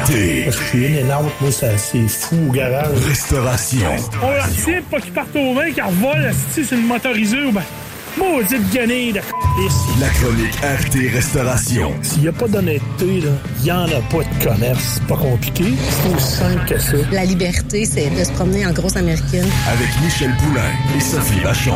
RT. Parce que je suis in and out, moi, c'est fou au garage. Restauration. On leur tire pas qu'ils partent au vin, qu'ils revolent sur une motorisée ou ben. Maudite guenille de c***. La chronique RT Restauration. S'il n'y a pas d'honnêteté, là, il n'y en a pas de commerce. C'est pas compliqué. C'est aussi simple que ça. La liberté, c'est de se promener en grosse américaine. Avec Michel Poulain et Sophie Vachon.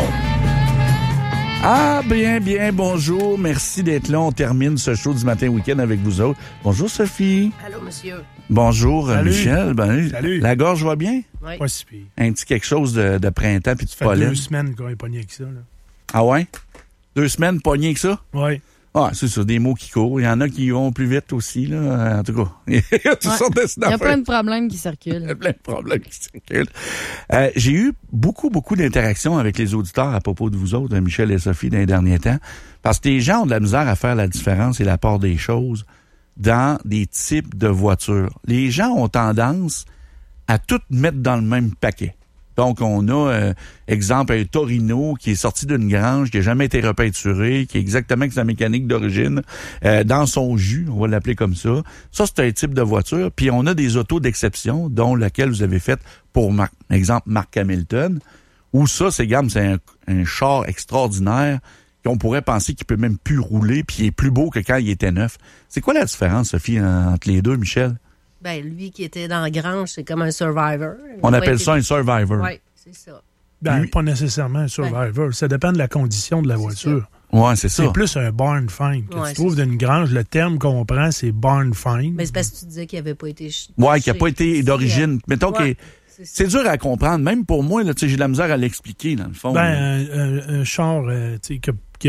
Ah, bien, bonjour. Merci d'être là. On termine ce show du matin week-end avec vous autres. Bonjour, Sophie. Allô, monsieur. Bonjour, Salut. Michel. Salut. La gorge va bien? Oui. Pas si pire. Un petit quelque chose de printemps puis de Ça fait pollen. 2 semaines qu'on est pogné avec ça, là. Ah ouais? 2 semaines pogné que ça? Oui. Ah, c'est ça, des mots qui courent. Il y en a qui vont plus vite aussi, là. En tout cas, il y a toutes sortes de Il y a plein de problèmes qui circulent. Il y a plein de problèmes qui circulent. J'ai eu beaucoup d'interactions avec les auditeurs à propos de vous autres, Michel et Sophie, dans les derniers temps, parce que les gens ont de la misère à faire la différence et la part des choses dans des types de voitures. Les gens ont tendance à tout mettre dans le même paquet. Donc, on a, exemple, un Torino qui est sorti d'une grange, qui n'a jamais été repeinturé, qui est exactement avec sa mécanique d'origine, dans son jus, on va l'appeler comme ça. Ça, c'est un type de voiture. Puis, on a des autos d'exception, dont laquelle vous avez fait pour, exemple, Mark Hamilton, où ça, c'est un char extraordinaire qu'on pourrait penser qu'il peut même plus rouler, puis il est plus beau que quand il était neuf. C'est quoi la différence, Sophie, entre les deux, Michel? Ben, lui qui était dans la grange, c'est comme un survivor. On appelle ça un survivor. Oui, c'est ça. Ben, Lui- pas nécessairement un survivor. Ça dépend de la condition de la voiture. Ouais, c'est ça. C'est plus un barn find. Que Ouais, tu trouves d'une grange, le terme qu'on prend, c'est barn find. Mais c'est parce que tu disais qu'il n'avait pas été... Ouais, qui n'a pas été d'origine. Mettons Ouais, que c'est dur à comprendre. Même pour moi, là, j'ai de la misère à l'expliquer, dans le fond. Ben, un char qui n'a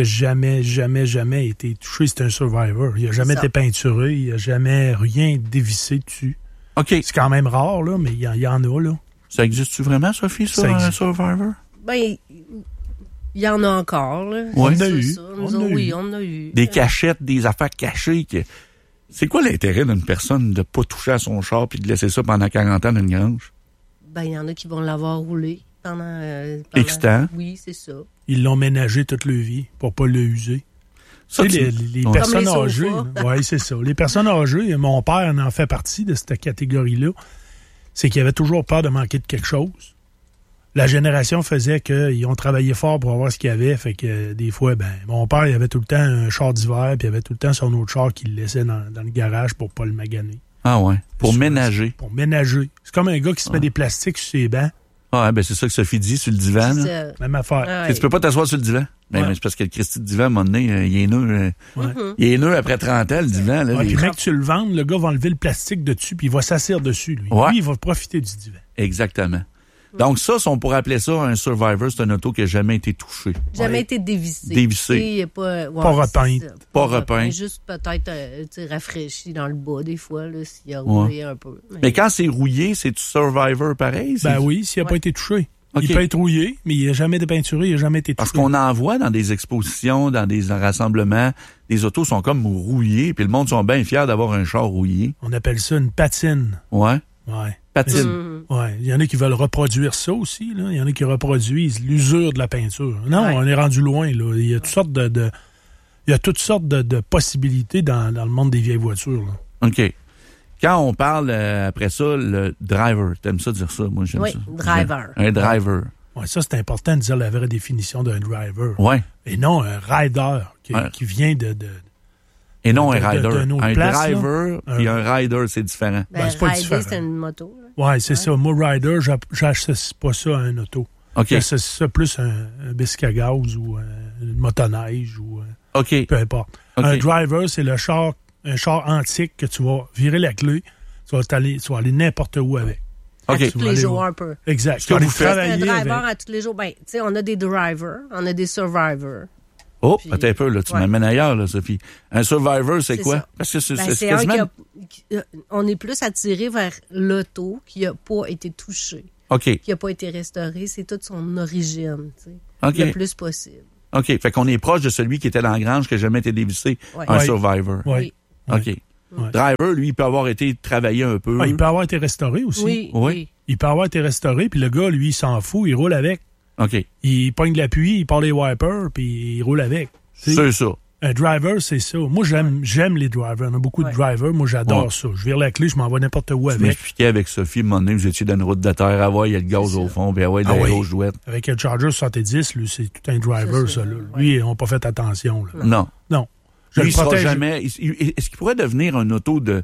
jamais été touché, c'est un survivor. Il n'a jamais ça. été peinturé, il n'a jamais rien dévissé dessus. OK. C'est quand même rare, là, mais il y en a, là. Ça existe-tu vraiment, Sophie, ça, Ça un existe. survivor? Ben, il y en a encore, là. Ouais. On en a C'est eu. ça. Oui, on en a eu. Des cachettes, des affaires cachées. C'est quoi l'intérêt d'une personne de pas toucher à son char puis de laisser ça pendant 40 ans dans une grange? Ben, il y en a qui vont l'avoir roulé pendant X temps. Oui, c'est ça. Ils l'ont ménagé toute leur vie pour pas le user. Ça, Tu sais, tu- les Ouais. personnes Comme les âgées, sofas. oui, c'est ça. Les personnes âgées, mon père en fait partie de cette catégorie-là, c'est qu'il avait toujours peur de manquer de quelque chose. La génération faisait qu'ils ont travaillé fort pour avoir ce qu'il y avait, fait que des fois, ben, mon père, il avait tout le temps un char d'hiver, puis il avait tout le temps son autre char qu'il laissait dans le garage pour pas le maganer. Ah ouais, pour Souvent, ménager. Pour ménager. C'est comme un gars qui se met des plastiques sur ses bancs. Ah, ben c'est ça que Sophie dit sur le divan. C'est Là. ça. Même affaire. Ah, Tu sais, tu peux pas t'asseoir sur le divan. Ben, Ouais. mais c'est parce que le Christy de divan, à un moment donné, il est nœud. Ouais. Il est nœud après 30 ans, le divan. Là, Ouais, les- puis même que tu le vendes, le gars va enlever le plastique dessus, puis il va s'asseoir dessus, lui. Ouais. Lui, il va profiter du divan. Exactement. Donc ça, si on pourrait appeler ça un survivor, c'est un auto qui n'a jamais été touché. Jamais été dévissé. Dévissé. Il est pas, Pas repeint. c'est ça. Pas repeint. Juste peut-être tu sais, rafraîchi dans le bas des fois, là, s'il a roulé un peu. Mais quand c'est rouillé, c'est du survivor pareil? Ben oui, s'il n'a pas été touché. OK. Il peut être rouillé, mais il n'a jamais été peinturé, il n'a jamais été touché. Parce qu'on en voit dans des expositions, dans des rassemblements, les autos sont comme rouillés, puis le monde sont bien fiers d'avoir un char rouillé. On appelle ça une patine. Ouais. Ouais. Patine. Ouais. Il y en a qui veulent reproduire ça aussi, là. Il y en a qui reproduisent l'usure de la peinture. Non, Ouais. on est rendu loin, là. Il y a toutes sortes il y a toutes sortes de possibilités dans le monde des vieilles voitures, là. OK. Quand on parle, après ça, le driver, t'aimes ça dire ça? Moi, j'aime Oui, ça. driver. Un driver. Ouais, ça, c'est important de dire la vraie définition d'un driver. Ouais. Et non un rider Ouais. qui vient de Et non un De- rider. d'une autre Un place, driver là. puis un rider, c'est différent. Ben, c'est pas rider, différent. c'est une moto. Là. Ouais, c'est ça. Moi, rider, j'associe pas ça à un auto. OK. J'associe ça plus à un bisque à gaz ou une motoneige ou OK. peu importe. OK. Un driver, c'est un char antique que tu vas virer la clé, tu vas aller n'importe où avec. OK. À tous les aller jours où? un peu. Exact. Ce Tu vas que aller vous faites- Un travailler driver avec. à tous les jours. Ben, tu sais, on a des drivers, on a des survivors. Oh, Puis- attends un peu, là. Tu ouais. m'amènes ailleurs, là, Sophie. Un survivor, c'est C'est quoi? ça. Parce que c'est Ben, c'est un quasiment... on est plus attiré vers l'auto qui n'a pas été touché, OK. qui n'a pas été restauré. C'est toute son origine, tu sais, OK. le plus possible. OK. Fait qu'on est proche de celui qui était dans la grange, qui n'a jamais été dévissé. Ouais. Un Ouais. survivor. Oui. OK. Ouais. Driver, lui, il peut avoir été travaillé un peu. Ouais, il peut avoir été restauré aussi. Oui, Oui. oui. Il peut avoir été restauré, puis le gars, lui, il s'en fout, il roule avec. OK. Il pogne l'appui, il part les wipers, puis il roule avec. C'est ça. Un driver, c'est ça. Moi, j'aime les drivers. On a beaucoup de drivers. Moi, j'adore ça. Je vire la clé, je m'en vais n'importe où Je avec. m'expliquais avec Sophie, à un moment donné, vous étiez dans une route de terre, ah ouais, il y a le gaz au fond, puis ah ouais, l'aéro jouette. Avec le Charger 70, lui, c'est tout un driver, ça. Là. Lui, ils n'ont pas fait attention. Là. Non. Je lui, le protège. Jamais. Est-ce qu'il pourrait devenir un auto de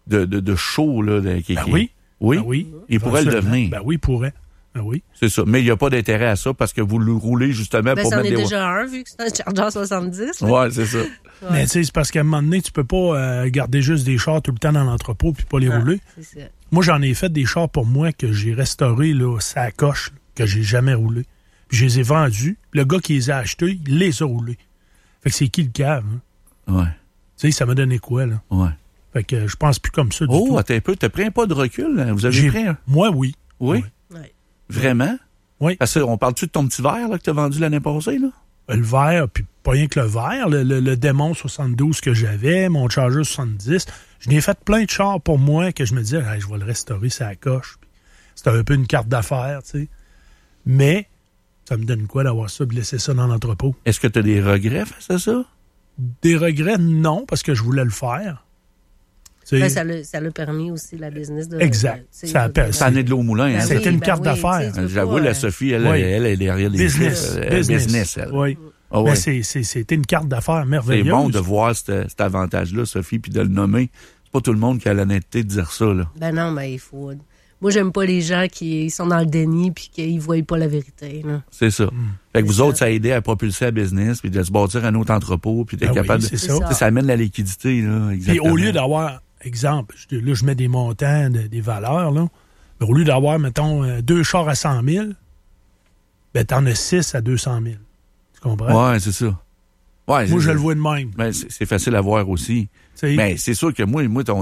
show, là? Oui. Oui? Ben oui. Il pourrait le devenir. Ben oui, il pourrait. Ben oui. C'est ça. Mais il n'y a pas d'intérêt à ça parce que vous le roulez justement pour c'en mettre est des... déjà un, vu que c'est un Charger 70. Là. Ouais, c'est ça. Ouais. Mais tu sais, c'est parce qu'à un moment donné, tu peux pas garder juste des chars tout le temps dans l'entrepôt puis pas les rouler. C'est ça. Moi, j'en ai fait des chars pour moi que j'ai restaurés, là, ça coche, là, que j'ai jamais roulé. Puis je les ai vendus. Le gars qui les a achetés, il les a roulés. Fait que c'est qui le cave? Hein? Ouais. Tu sais, ça m'a donné quoi, là? Ouais. Fait que je pense plus comme ça du tout. Oh, attends un peu. T'as pris un pas de recul? Hein? Vous avez pris un? Moi, oui. Oui? Ouais. Vraiment? Oui. Parce qu'on parle-tu de ton petit verre là, que t'as vendu l'année passée, là? Le vert, puis pas rien que le vert, le Démon 72 que j'avais, mon Charger 70. Je n'ai fait plein de chars pour moi que je me disais, hey, je vais le restaurer, ça coche. C'était un peu une carte d'affaires, tu sais. Mais ça me donne quoi d'avoir ça, de laisser ça dans l'entrepôt? Est-ce que tu as des regrets face à ça? Des regrets, non, parce que je voulais le faire. Ben, ça l'a permis aussi, la business de... Exact. Ça a permis. Ça en est de l'eau au moulin. Hein? C'était une carte d'affaires. J'avoue, la Sophie, elle est derrière les business, elle. Oui. Oh, mais ouais. c'était une carte d'affaires merveilleuse. C'est bon de voir cet avantage-là, Sophie, puis de le nommer. C'est pas tout le monde qui a l'honnêteté de dire ça, là. Ben non, mais il faut... Moi, j'aime pas les gens qui sont dans le déni puis qui voient pas la vérité. Là. C'est ça. Fait que vous autres, ça a aidé à propulser la business, puis de se bâtir un autre entrepôt, puis d'être capable de... C'est ça. Ça amène la liquidité, là, exactement. Puis au lieu d'avoir, exemple, là, je mets des montants, des valeurs, là, mais au lieu d'avoir, mettons, 2 chars à 100 000, ben t'en as 6 à 200 000. Tu comprends? Ouais, c'est ça. Ouais, moi, je le vois de même. Ben, c'est facile à voir aussi. T'sais, mais c'est sûr que moi ton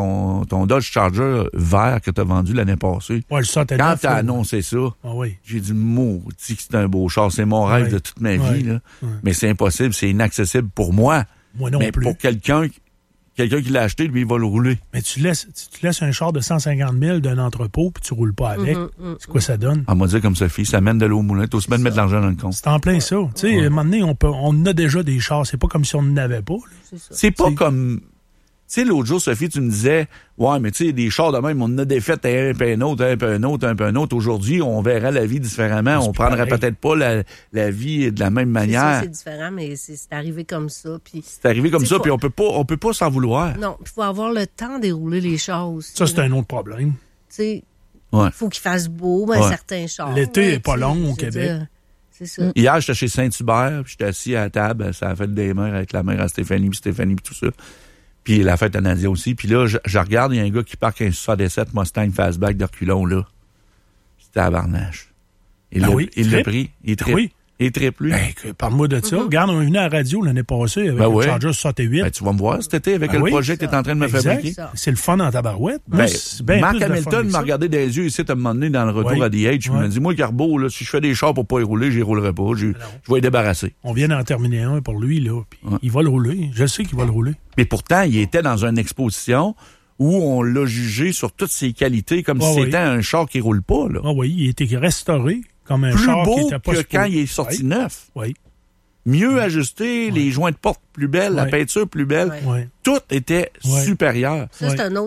Dodge Charger vert que tu as vendu l'année passée, ouais, quand tu as annoncé ça, j'ai dit, maudit que c'est un beau char. C'est mon rêve de toute ma vie. Là. Ouais. Mais c'est impossible, c'est inaccessible pour moi. Moi non mais plus. Pour quelqu'un qui l'a acheté, lui, il va le rouler. Mais tu laisses un char de 150 000 d'un entrepôt puis tu roules pas avec. C'est quoi ça donne? On m'a dit comme Sophie, ça mène de l'eau au moulin. Tu aussi bien de mettre de l'argent dans le compte. C'est en plein ça. Tu sais, à un moment donné, on a déjà des chars. C'est pas comme si on n'en avait pas. C'est pas comme... Tu sais, l'autre jour, Sophie, tu me disais, ouais, mais tu sais, des chars de même, on en a des fêtes un peu un autre, un peu un autre, un peu un autre. Aujourd'hui, on verra la vie différemment. On prendrait peut-être pas la vie de la même manière. C'est différent, mais c'est arrivé comme ça. C'est arrivé comme ça, puis on peut pas s'en vouloir. Non, il faut avoir le temps de dérouler les chars aussi. Ça, c'est un autre problème. Tu sais, il faut qu'il fasse beau, certains chars. L'été n'est pas long au Québec. C'est ça. Hier, j'étais chez Saint-Hubert, puis j'étais assis à la table, ça a fait des mères avec la mère à Stéphanie, puis tout ça. Puis la fête à Nadia aussi. Puis là, je regarde, il y a un gars qui parque un 67 Mustang Fastback de reculons, là. C'était à Barnache. Il l'a pris. Il triple. Oui. Il triple, lui. Ben, parle-moi de ça. Regarde, on est venu à la radio l'année passée avec le Charger 68. Ben, tu vas me voir cet été avec le projet que tu es en train de me fabriquer. C'est le fun en tabarouette. Marc Hamilton m'a regardé dans les yeux ici, à un moment donné, dans le retour à DH. Il m'a dit, moi, Carbo, là, si je fais des chars pour pas y rouler, j'y roulerai pas. Je vais y débarrasser. On vient d'en terminer un pour lui, là. Puis il va le rouler. Je sais qu'il va le rouler. Mais pourtant, il était dans une exposition où on l'a jugé sur toutes ses qualités, comme si c'était un char qui roule pas, là. Ah oui, il était restauré. Comme un plus char beau qui était pas que quand il est sorti neuf. Oui. Mieux ajusté, les joints de porte plus belles, la peinture plus belle. Tout était supérieur. Ça, c'est une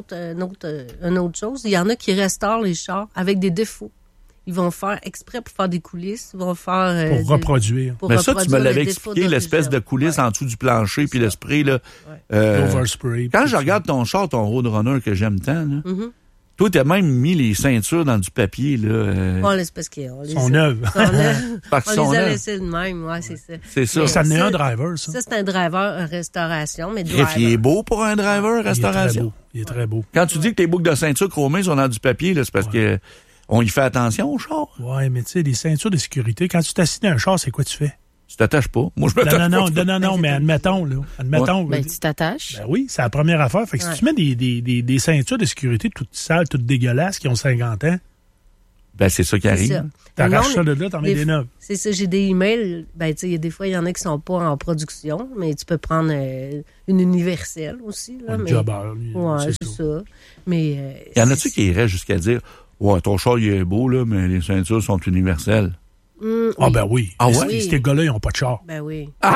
autre chose. Il y en a qui restaurent les chars avec des défauts. Ils vont faire exprès pour faire des coulisses. Ils vont faire... pour reproduire. Mais ça, tu me l'avais expliqué, l'espèce de coulisses en dessous du plancher, puis le spray, là. L'overspray. Quand je regarde ton char, ton Roadrunner que j'aime tant, là, toi, t'as même mis les ceintures dans du papier, là. C'est parce qu'on les son œuvre. On les a laissés de même, c'est ça. C'est ça. Ça n'est un driver, ça. Ça, c'est un driver restauration, mais il est beau pour un driver restauration. Il est très beau. Quand tu dis que tes boucles de ceinture chromées sont dans du papier, là, c'est parce que on y fait attention au char. Ouais, mais tu sais, les ceintures de sécurité, quand tu t'assieds dans un char, c'est quoi tu fais? Tu t'attaches pas. Moi, je me t'attache pas. Non, mais admettons, là. Ben, tu t'attaches. Ben oui, c'est la première affaire. Fait que si tu mets des ceintures de sécurité toutes sales, toutes dégueulasses, qui ont 50 ans. Ben, c'est ça qui arrive. T'arraches ça de là, t'en mets des neuves. C'est ça, j'ai des emails. Ben, tu sais, des fois, il y en a qui sont pas en production, mais tu peux prendre une universelle aussi, là. Un jobber, lui. Ouais, c'est ça. Mais. Y en a-tu qui iraient jusqu'à dire, ouais, ton char, il est beau, là, mais les ceintures sont universelles? Ben oui. Ah ouais? Ces gars-là, ils n'ont pas de char. Ben oui.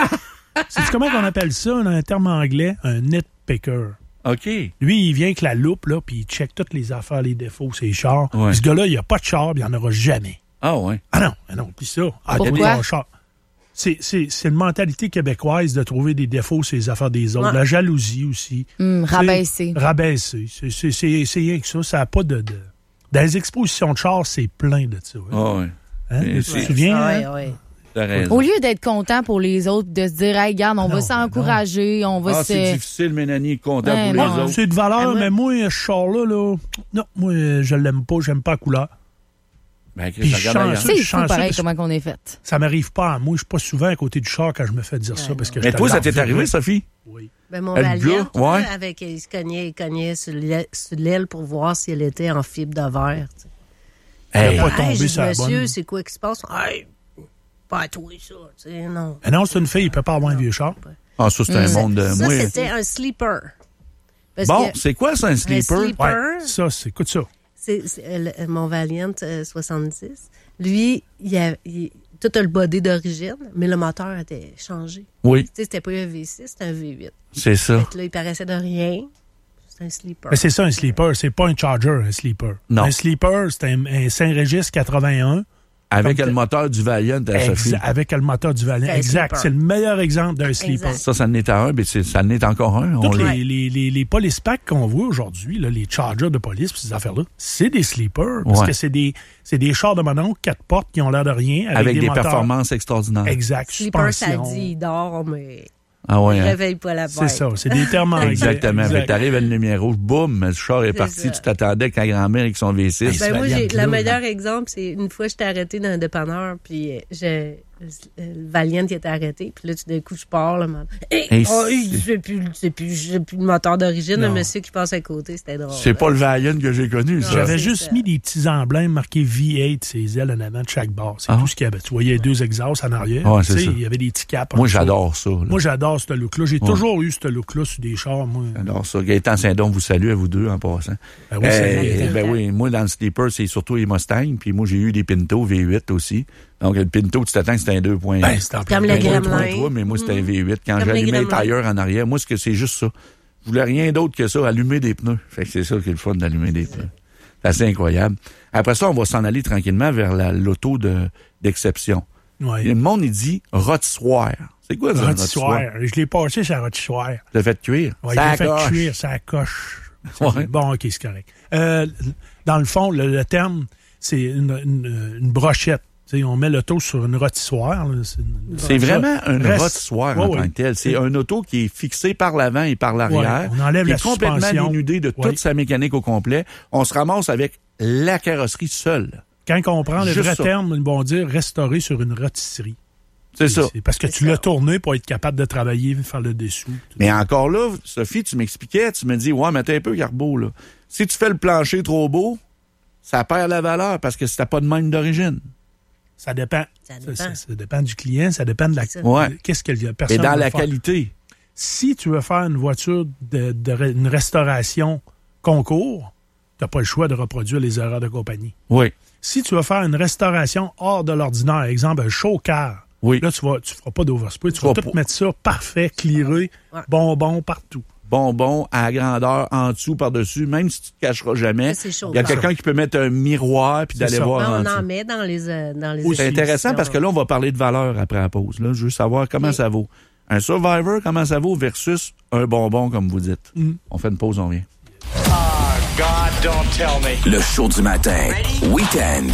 C'est comment qu'on appelle ça, un terme anglais? Un nitpicker. OK. Lui, il vient avec la loupe, là, puis il check toutes les affaires, les défauts, ses chars. Ouais. Puis ce gars-là, il n'y a pas de char, puis il n'y en aura jamais. Ah ouais. Ah non, puis ça. Pourquoi? Ton char. C'est une mentalité québécoise de trouver des défauts sur les affaires des autres. Ouais. La jalousie aussi. Rabaisser. Rabaisser. C'est rien que ça. Ça n'a pas de... Dans les expositions de chars, c'est plein de ça. Ah ouais. Hein? Et Tu c'est- te souviens? Ouais, hein? ouais. T'as raison. Au lieu d'être content pour les autres, de se dire, hey, regarde, on va Non, s'encourager, on va Ah, c'est se. difficile, Mélanie, content Ben pour non. les autres. C'est de valeur, Ah, ouais. mais moi, ce char-là, non, moi, je l'aime pas. J'aime pas la couleur. Ben, Chris, Puis regarde ailleurs. chanceux. C'est fou, chanceux, pareil, parce que- comment qu'on est fait. Ça m'arrive pas à moi. Je suis pas souvent à côté du char quand je me fais dire ça. Parce que Mais je toi, te ça t'est l'enverrai. arrivé, Sophie? Oui. Ben, mon Le Valiant, gars, ouais. avec, il se cognait sur l'aile pour voir si elle était en fibre de verre. Tu sais. Elle Hey. a pas Hey, tombé j'ai dit, sur la monsieur, bonne. c'est quoi qui se passe? Hey, pas à toi, ça. Tu sais, non. Mais non, c'est une fille. Il peut pas avoir un vieux char. Ah, ça, c'est un monde de... Ça, moi, c'était un sleeper. Parce bon, que c'est quoi, ça, un sleeper? sleeper, Ouais. Ça, écoute ça. c'est mon Valiant 70. Lui, tout a le body d'origine, mais le moteur était changé. Oui, Tu sais, c'était pas un V6, c'était un V8. c'est ça. Fait que là, il paraissait de rien. C'est un sleeper. Mais c'est ça, un sleeper. C'est pas un Charger, un sleeper. Non. Un sleeper, c'est un Saint-Régis 81 Avec Comme le moteur du Valiant à Sophie. avec le moteur du Valiant. C'est un Exact. sleeper. C'est le meilleur exemple d'un sleeper. Exact. Ça en est un, mais ça en est encore un. On Toutes l'a- les police packs qu'on voit aujourd'hui, là, les Chargers de police, pis ces affaires-là, c'est des sleepers. Parce Ouais. que c'est des chars de mononcle, 4 portes qui ont l'air de rien. avec des moteurs. performances extraordinaires. Exact. Sleeper, ça suspension. dit, il dort, mais Ah ouais, il hein? réveille pas la bête. C'est ça. C'est des termes anglais. Exactement. Exact. Fait que t'arrives à une lumière rouge, boum, le char est C'est parti, ça. tu t'attendais avec ta grand-mère avec son V6. Ben, Ben moi, Valiant, le là, meilleur exemple, c'est une fois, j'étais arrêtée dans un dépanneur, puis le Valiant qui était arrêté, puis là, tout d'un coup, je pars, là, Hey, j'ai plus le moteur d'origine, le Non. monsieur qui passe à côté, c'était drôle. C'est pas le Valiant que j'ai connu, ça. J'avais c'est juste ça. mis des petits emblèmes marqués V8, ses ailes en avant de chaque barre. C'est Ah. tout ce qu'il y avait. Tu voyais 2 exhausts en arrière. Ouais, Tu c'est sais, ça. il y avait des petits caps. en Moi, dessous. j'adore ça. là. Moi, j'adore ce look-là. J'ai toujours eu ce look-là sur des chars, moi. J'adore ça. Gaëtan Saint-Don vous salue à vous deux en passant. Ben oui, c'est Ben oui, moi, dans le sleeper, c'est surtout les Mustangs, puis moi, j'ai eu des Pinto V8 aussi. Donc, le Pinto, tu t'attends que c'était un 2.1. Ben, c'est en plein Comme le dedans. Gremlin. 3.3, mais moi, c'était un V8. Quand Comme j'allumais les les Gremlins. tailleurs en arrière, moi, c'est juste ça. Je voulais rien d'autre que ça, allumer des pneus. Fait que c'est ça qui est le fun d'allumer des pneus. C'est assez incroyable. Après ça, on va s'en aller tranquillement vers l'auto d'exception. Ouais. Le monde, il dit rôtissoir. C'est quoi ça, Rôtissoir. rôtissoir? Je l'ai passé sur la rôtissoir. Tu l'as fait cuire? Ouais, Ça il a fait accroche. cuire, ça coche. Ouais. Bon, OK, c'est correct. Dans le fond, le terme, c'est une brochette. Tu sais, on met l'auto sur une rôtissoire. là, C'est vraiment un Reste- rôtissoir Ouais, en ouais. tant que tel. C'est un auto qui est fixé par l'avant et par l'arrière. Ouais, on enlève qui la est complètement suspension. dénudé de toute Ouais. sa mécanique au complet. On se ramasse avec la carrosserie seule. Quand on prend le Juste vrai ça. terme, ils vont dire restaurer sur une rôtisserie. C'est ça. C'est parce que tu l'as tourné pour être capable de travailler, faire le dessous. Mais encore là, Sophie, tu m'expliquais, tu me dis, ouais, mais t'es un peu Garbeau, là. Si tu fais le plancher trop beau, ça perd la valeur parce que c'était pas de même d'origine. Ça dépend. Ça dépend. Ça dépend du client, ça dépend de la. C'est ça. Ouais. Qu'est-ce que la Et personne dans veut la faire. qualité. Si tu veux faire une voiture une restauration concours, tu n'as pas le choix de reproduire les erreurs de compagnie. Oui. Si tu veux faire une restauration hors de l'ordinaire, exemple un choker, Oui. là, tu feras pas d'overspray, tu Tu vas vas tout pas- mettre ça parfait, clearé, Ouais. bonbon partout. Bonbon à grandeur, en dessous, par-dessus, même si tu te cacheras jamais. Ça, c'est chaud. Il y a quelqu'un qui peut mettre un miroir puis C'est d'aller ça. voir Ben, en on dessous. en met dans les Oui, C'est intéressant parce que là, on va parler de valeur après la pause. Là, je veux savoir comment Oui. ça vaut. Un Survivor, comment ça vaut versus un bonbon, comme vous dites. On fait une pause, on vient. God, don't tell me. Le show du matin. Week-end.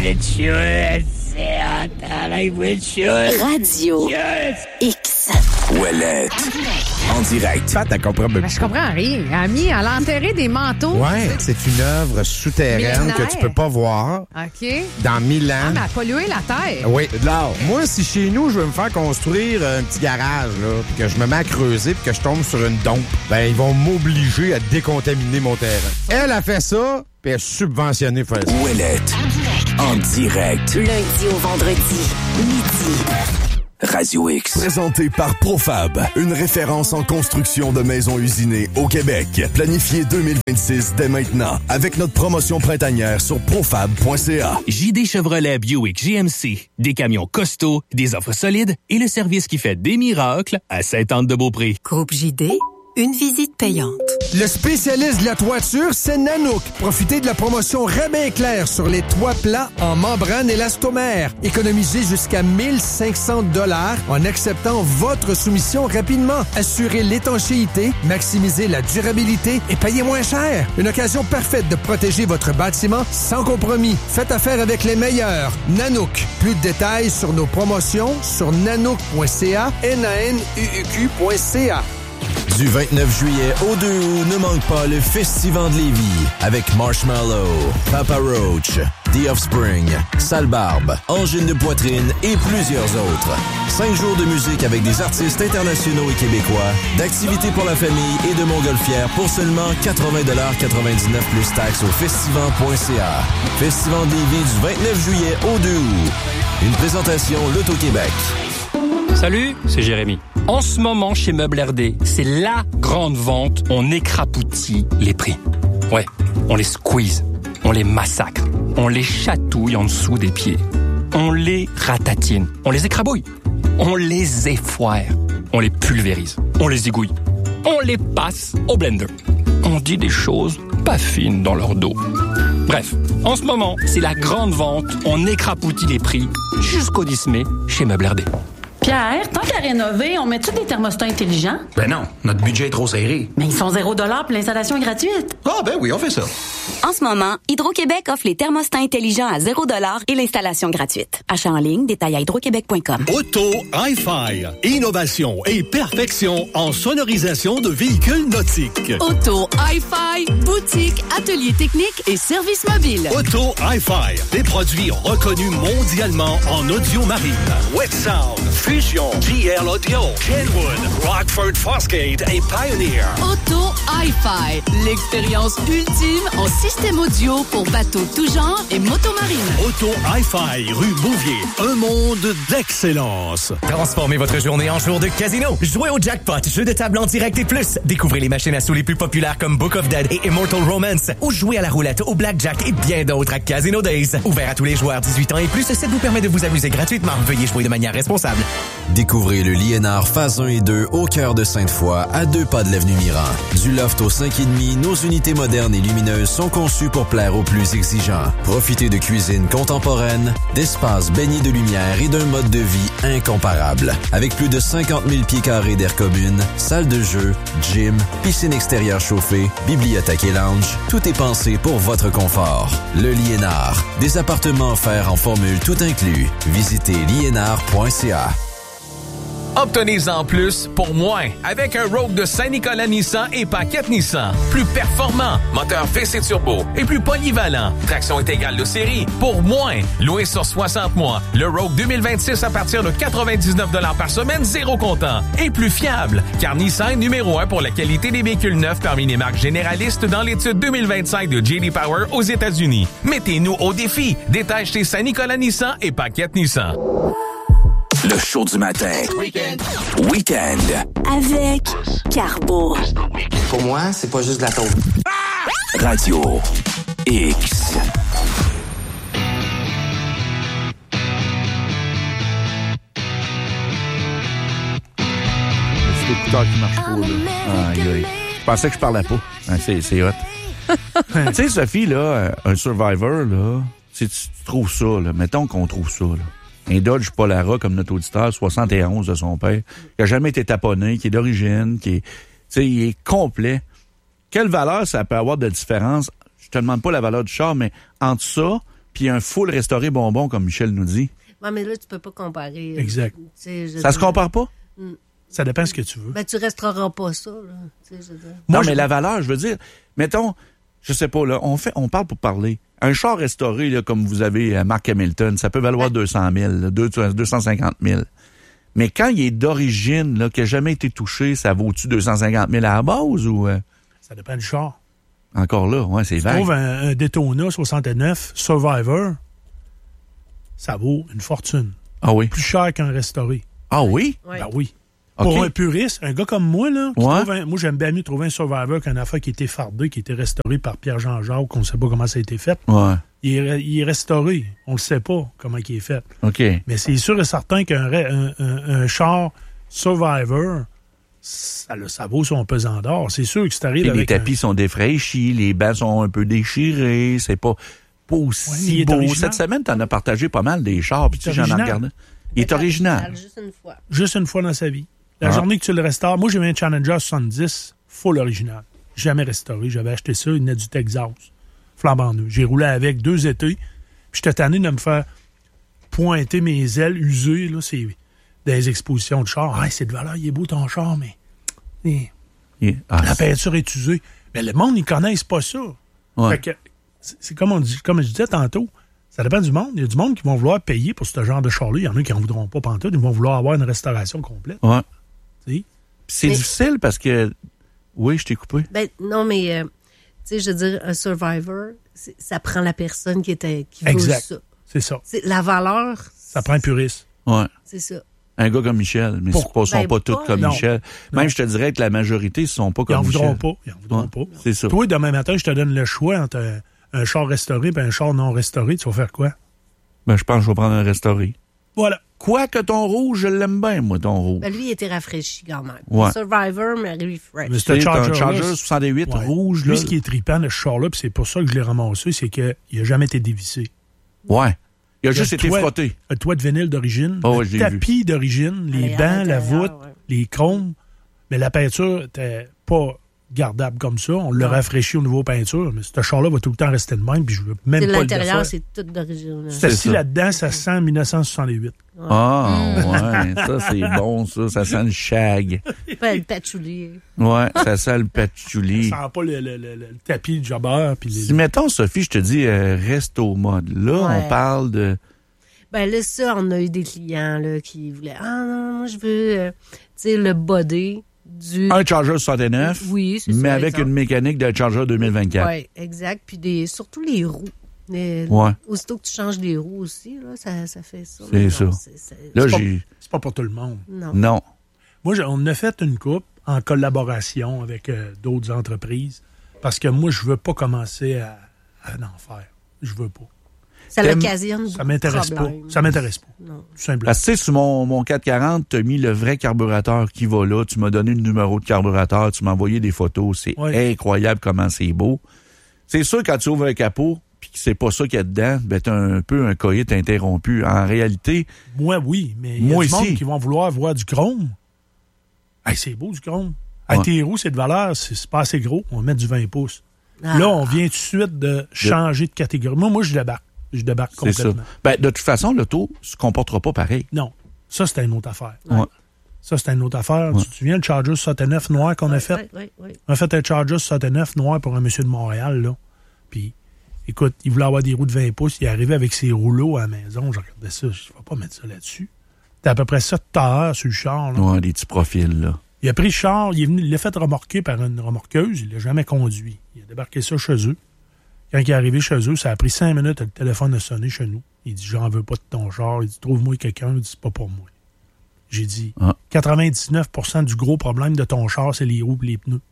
Radio X. Ouellette. En direct. Pat, elle comprend Ben, je comprends rien. Ami, elle a enterré des manteaux. Ouais, c'est une œuvre souterraine Millénaire. que tu peux pas voir OK. dans 1000 Ah, ans. mais elle a pollué la terre. Oui, de l'art. Moi, si chez nous, je veux me faire construire un petit garage, là, puis que je me mets à creuser, puis que je tombe sur une dompe, ben, ils vont m'obliger à décontaminer mon terrain. Elle a fait ça, puis elle est subventionnée pour faire ça. Ouellette. En direct. Lundi au vendredi, midi. Radio X. Présenté par Profab, une référence en construction de maisons usinées au Québec. Planifié 2026 dès maintenant avec notre promotion printanière sur profab.ca. JD Chevrolet Buick GMC. Des camions costauds, des offres solides et le service qui fait des miracles à Sainte-Anne-de-Beaupré. Groupe JD, une visite payante. Le spécialiste de la toiture, c'est Nanook. Profitez de la promotion Rabais clair sur les toits plats en membrane élastomère. Économisez jusqu'à 1 500 $ en acceptant votre soumission rapidement. Assurez l'étanchéité, maximisez la durabilité et payez moins cher. Une occasion parfaite de protéger votre bâtiment sans compromis. Faites affaire avec les meilleurs. Nanook. Plus de détails sur nos promotions sur nanook.ca, nanuq.ca. Du 29 juillet au 2 août, ne manque pas le Festival de Lévis avec Marshmallow, Papa Roach, The Offspring, Sale Barbe, Angine de poitrine et plusieurs autres. 5 jours de musique avec des artistes internationaux et québécois, d'activités pour la famille et de montgolfières pour seulement 80,99 plus taxes au festival.ca. Festival de Lévis du 29 juillet au 2 août. Une présentation L'Auto-Québec. Salut, c'est Jérémy. En ce moment, chez Meubles RD, c'est la grande vente. On écrapoutit les prix. Ouais, on les squeeze, on les massacre, on les chatouille en dessous des pieds. On les ratatine, on les écrabouille, on les effoire, on les pulvérise, on les égouille, on les passe au blender. On dit des choses pas fines dans leur dos. Bref, en ce moment, c'est la grande vente. On écrapoutit les prix jusqu'au 10 mai chez Meubles RD. Pierre, tant qu'à rénover, on met-tu des thermostats intelligents? Ben non, notre budget est trop serré. Mais ils sont 0 $ puis l'installation est gratuite. Ah ben oui, on fait ça. En ce moment, Hydro-Québec offre les thermostats intelligents à 0 $ et l'installation gratuite. Achat en ligne, détail à hydroquebec.com. Auto Hi-Fi. Innovation et perfection en sonorisation de véhicules nautiques. Auto Hi-Fi. Boutique, atelier technique et service mobile. Auto Hi-Fi. Des produits reconnus mondialement en audio marine. Wet Sound, Fusion, GL Audio, Kenwood, Rockford Fosgate et Pioneer. Auto Hi-Fi. L'expérience ultime en système audio pour bateaux tout genre et motomarine. Auto Hi-Fi, rue Bouvier. Un monde d'excellence. Transformez votre journée en jour de casino. Jouez au jackpot, jeu de table en direct et plus. Découvrez les machines à sous les plus populaires comme Book of Dead et Immortal Romance. Ou jouez à la roulette, au blackjack et bien d'autres à Casino Days. Ouvert à tous les joueurs 18 ans et plus, ce site vous permet de vous amuser gratuitement. Veuillez jouer de manière responsable. Découvrez le Liénard phase 1 et 2 au cœur de Sainte-Foy, à 2 pas de l'avenue Mirand. Du loft au 5,5, nos unités modernes et lumineuses sont conçues pour plaire aux plus exigeants. Profitez de cuisine contemporaine, d'espaces baignés de lumière et d'un mode de vie incomparable. Avec plus de 50 000 pieds carrés d'air commune, salle de jeu, gym, piscine extérieure chauffée, bibliothèque et lounge, tout est pensé pour votre confort. Le Liénard, des appartements offerts en formule tout inclus. Visitez liénard.ca. Obtenez-en plus pour moins avec un Rogue de Saint-Nicolas Nissan et Paquette Nissan. Plus performant, moteur VC turbo et plus polyvalent. Traction intégrale de série pour moins. Loué sur 60 mois. Le Rogue 2026 à partir de 99 $ par semaine, zéro comptant. Et plus fiable, car Nissan est numéro 1 pour la qualité des véhicules neufs parmi les marques généralistes dans l'étude 2025 de J.D. Power aux États-Unis. Mettez-nous au défi. Détail chez Saint-Nicolas Nissan et Paquette Nissan. Le show du matin. Week-end. Avec Carbo. Pour moi, c'est pas juste de la taupe. Radio X. C'est l'écouteur qui marche pas, là. Aïe, aïe. Je pensais que je parlais pas. C'est hot. Tu sais, Sophie, là, un Survivor, là, si tu trouves ça, là, mettons qu'on trouve ça, là. Un Dodge Polara comme notre auditeur, 71 de son père, qui a jamais été taponné, qui est d'origine, qui est, tu sais, il est complet. Quelle valeur ça peut avoir de différence? Je te demande pas la valeur du char, mais entre ça puis un full restauré bonbon, comme Michel nous dit. Ouais, mais là, tu peux pas comparer. Exact. Ça se compare pas? Ça dépend de ce que tu veux. Ben, tu restaureras pas ça, là. Je veux dire. Non, mais la valeur, je veux dire, mettons, je sais pas, là, on parle pour parler. Un char restauré, là, comme vous avez à Mark Hamilton, ça peut valoir 200 000, là, 250 000. Mais quand il est d'origine, là, qui n'a jamais été touché, ça vaut-tu 250 000 à la base ou... Ça dépend du char. Encore là, ouais, c'est vague. Tu trouves un Daytona 69 Survivor, ça vaut une fortune. Ah oui? Plus cher qu'un restauré. Ah oui? Ouais. Ben oui. OK. Pour un puriste, un gars comme moi, là, qui Ouais. moi, j'aime bien mieux trouver un Survivor qu'un affaire qui était fardé, qui était restauré par Pierre-Jean Jacques, qu'on ne sait pas comment ça a été fait. Ouais. Il est restauré. On ne sait pas comment il est fait. OK. Mais c'est sûr et certain qu'un char Survivor, ça vaut son pesant d'or. C'est sûr que c'est arrivé Et avec les tapis sont défraîchis, les bancs sont un peu déchirés, c'est pas aussi il est beau. original. Cette semaine, t'en as partagé pas mal des chars, puis tu sais, j'en ai original. regardé. Il est original. Juste une fois. Juste une fois dans sa vie. La Ah. journée que tu le restaures, moi, j'avais un Challenger 70, full original. Jamais restauré. J'avais acheté ça, il venait du Texas. Flambant neuf. J'ai roulé avec 2 étés, puis j'étais tanné de me faire pointer mes ailes usées, là, c'est des expositions de chars. Ah, c'est de valeur, il est beau ton char, mais la peinture est usée. Mais le monde, ils ne connaissent pas ça. Ouais. Fait que, c'est comme je disais tantôt, ça dépend du monde. Il y a du monde qui vont vouloir payer pour ce genre de char-là. Il y en a qui n'en voudront pas pantoute. Ils vont vouloir avoir une restauration complète. Ouais. T'sais? C'est difficile parce que... Oui, je t'ai coupé. Ben, non, mais, tu sais, je veux dire, un Survivor, ça prend la personne qui veut Exact. ça. C'est ça. La valeur, Ça prend un puriste. Ouais. c'est ça. Un gars comme Michel, mais ils ne sont pas tous comme non. Michel. Non. Même, je te dirais que la majorité ne sont pas Ils comme n'en Michel. voudront pas. Ils en voudront pas. C'est ça. Toi, demain matin, je te donne le choix entre un char restauré et un char non restauré. Tu vas faire quoi? Ben, je pense que je vais prendre un restauré. Voilà. Quoique ton rouge, je l'aime bien, moi, ton rouge. Ben, lui, il était rafraîchi quand même. Ouais. Survivor, mais refresh. Mais C'est ce un Charger, Charger là, 68 ouais. rouge, Lui, là. ce qui est trippant de ce char-là, puis c'est pour ça que je l'ai ramassé, c'est qu'il n'a jamais été dévissé. Ouais. Il a juste le été toit- frotté. Un toit de vinyle d'origine, Oh, ouais, le je l'ai vu. tapis d'origine, les Allez, à bancs, la l'intérieur, voûte, les chromes. Mais la peinture n'était pas gardable comme ça. On l'a Non. rafraîchi au niveau peinture, mais ce char-là va tout le temps rester de même, puis je veux même C'est pas le l'intérieur, défaire. c'est tout d'origine. C'est assis là-dedans, ça sent 1968. Ah, ouais. Ça, c'est bon, ça. Ça sent le shag. Pas le patchouli. Ouais, ça sent le patchouli. Ça sent pas le tapis de jobber. Puis Si, mettons, Sophie, je te dis, reste au mode. Là, Ouais. on parle de... Ben là, ça, on a eu des clients là, qui voulaient « Ah non, moi, je veux, tu sais, le body du... » Un Charger 69, Oui, c'est ça, mais avec exemple. une mécanique de Charger 2024. Oui, exact. Puis surtout les roues. Ouais. Aussitôt que tu changes les roues aussi, là, ça fait ça. C'est Mais ça. non, Là, c'est pas pour tout le monde. Non. Moi, on a fait une coupe en collaboration avec d'autres entreprises parce que moi, je veux pas commencer à en faire. Je veux pas. Ça l'occasionne Ça m'intéresse pas. problème. Ça m'intéresse pas. Non. Tout simplement. Parce que, tu sais, sur mon 440, tu as mis le vrai carburateur qui va là. Tu m'as donné le numéro de carburateur. Tu m'as envoyé des photos. C'est incroyable comment c'est beau. C'est sûr, quand tu ouvres un capot puis que c'est pas ça qu'il y a dedans, ben, t'as un peu un coït interrompu. En réalité... Moi, oui, mais il y a Moi du monde ici. qui vont vouloir voir du chrome. Hey, c'est beau, du chrome. Hey, Ouais. tes roues, c'est de valeur, c'est pas assez gros. On va mettre du 20 pouces. Ah. Là, on vient tout de suite de changer de catégorie. Moi, je débarque. Je débarque C'est ça. complètement. Ben, de toute façon, l'auto se comportera pas pareil. Non. Ça, c'était une autre affaire. Ouais. Ça, c'était une autre affaire. Ouais. Tu te souviens, le Charger 69 noir qu'on a fait? Oui. On a fait un Charger 69 noir pour un monsieur de Montréal, là. Puis, écoute, il voulait avoir des roues de 20 pouces. Il est arrivé avec ses rouleaux à la maison. Je regardais ça. Je ne vais pas mettre ça là-dessus. T'as à peu près ça de tailleur sur le char, là. Ouais, des petits profils, là. Il a pris le char, il l'a fait remorquer par une remorqueuse. Il l'a jamais conduit. Il a débarqué ça chez eux. Quand il est arrivé chez eux, ça a pris 5 minutes, le téléphone a sonné chez nous. Il dit, j'en veux pas de ton char. Il dit, trouve-moi quelqu'un. Il dit, c'est pas pour moi. J'ai dit, 99% du gros problème de ton char, c'est les roues et les pneus.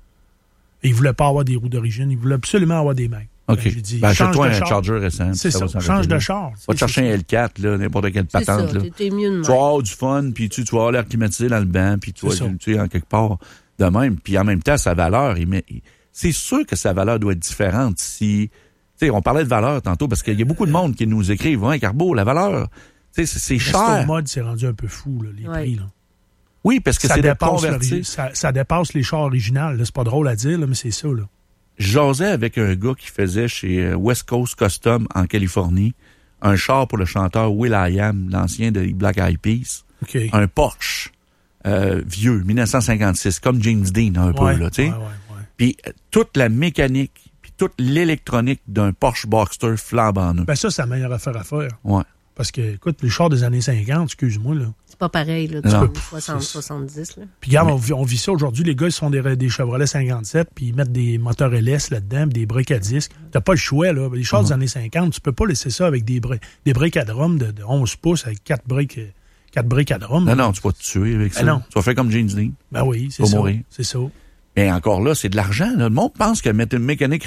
Et il voulait pas avoir des roues d'origine. Il voulait absolument avoir des mains. OK. J'ai dit, Ben, change achète-toi de un char. Charger récent. C'est ça, va s'arrêter change de là. char. Va te chercher un L4, là, n'importe quelle C'est ça, patente. Là. t'es mieux de même. Tu vas avoir du fun, puis tu vas avoir l'air climatisé dans le banc, puis tu vas, C'est ça. tu sais, en quelque part, de même. Puis en même temps, sa valeur, c'est sûr que sa valeur doit être différente si... Tu sais, on parlait de valeur tantôt, parce qu'il y a beaucoup de monde qui nous écrivent, ouais, Carbo, la valeur, tu sais, c'est cher. Le mode, c'est rendu un peu fou, là, les prix, là. Oui, parce que ça c'est de dépasse convertir. ça dépasse les chars originaux. là. C'est pas drôle à dire, là, mais c'est ça, là. J'osais avec un gars qui faisait chez West Coast Custom en Californie un char pour le chanteur will.i.am, l'ancien de Black Eyed Peas. OK. Un Porsche vieux, 1956, comme James Dean un peu, là, tu sais. Puis toute la mécanique, puis toute l'électronique d'un Porsche Boxster flambant neuf. Ben ça, c'est la meilleure affaire à faire. Ouais. Parce que, écoute, les chars des années 50, excuse-moi, là. C'est pas pareil, là, Non. du 60-70, là. Puis regarde, on vit ça aujourd'hui. Les gars, ils sont des Chevrolet 57, puis ils mettent des moteurs LS là-dedans, puis des breaks à disque. T'as pas le choix, là. Les chars des années 50, tu peux pas laisser ça avec des breaks à drum de 11 pouces avec 4 breaks 4 briques à drum. Non, tu vas te tuer avec ça. Non. Tu vas faire comme James Dean. Ben oui, c'est ça. Mourir. C'est ça. Mais encore là, c'est de l'argent. Là. Le monde pense que mettre une mécanique